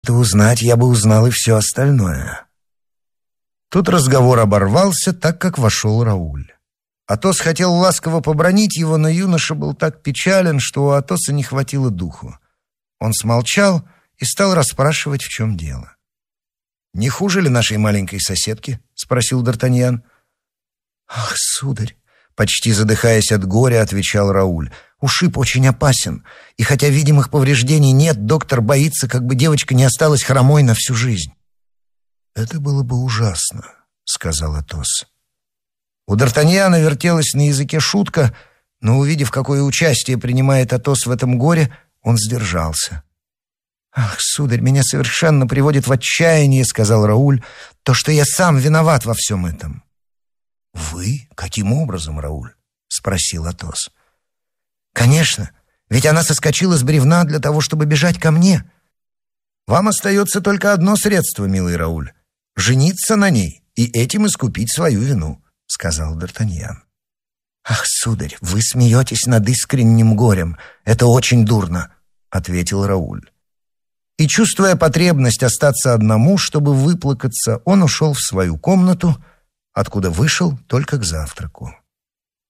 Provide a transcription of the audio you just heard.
«Да узнать я бы узнал и все остальное». Тут разговор оборвался, так как вошел Рауль. Атос хотел ласково побранить его, но юноша был так печален, что у Атоса не хватило духу. Он смолчал и стал расспрашивать, в чем дело. «Не хуже ли нашей маленькой соседки?» — спросил Д'Артаньян. «Ах, сударь!» — почти задыхаясь от горя, отвечал Рауль. «Ушиб очень опасен, и хотя видимых повреждений нет, доктор боится, как бы девочка не осталась хромой на всю жизнь». «Это было бы ужасно», — сказал Атос. У Д'Артаньяна вертелась на языке шутка, но, увидев, какое участие принимает Атос в этом горе, он сдержался. «Ах, сударь, меня совершенно приводит в отчаяние», — сказал Рауль, — «то, что я сам виноват во всем этом». «Вы? Каким образом, Рауль?» — спросил Атос. «Конечно, ведь она соскочила с бревна для того, чтобы бежать ко мне. Вам остается только одно средство, милый Рауль — жениться на ней и этим искупить свою вину», — сказал Д'Артаньян. «Ах, сударь, вы смеетесь над искренним горем. Это очень дурно», — ответил Рауль. И, чувствуя потребность остаться одному, чтобы выплакаться, он ушел в свою комнату, откуда вышел только к завтраку.